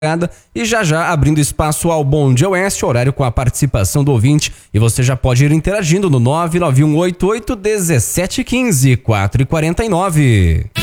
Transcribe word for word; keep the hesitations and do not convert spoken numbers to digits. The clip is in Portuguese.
E já já abrindo espaço ao Bom Dia Oeste, horário com a participação do ouvinte. E você já pode ir interagindo no nove nove um oito oito um sete um cinco, quatro e quarenta e nove.